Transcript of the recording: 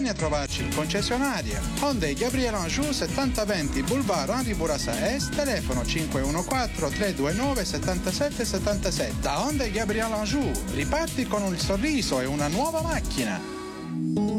vieni a trovarci in concessionaria. Hyundai Gabriele Anjou 7020 Boulevard Henri Bourassa Est, telefono 514-329-7777. Da Hyundai Gabriele Anjou riparti con un sorriso e una nuova macchina.